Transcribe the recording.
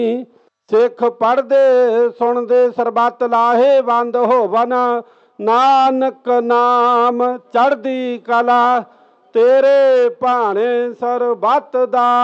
ਸਿੱਖ ਪੜ੍ਹਦੇ ਸੁਣਦੇ ਸਰਬੱਤ ਲਾਹੇਵੰਦ ਹੋਵਨ। ਨਾਨਕ ਨਾਮ ਚੜ੍ਹਦੀ ਕਲਾ ਤੇਰੇ ਭਾਣੇ ਸਰਬੱਤ ਦਾ।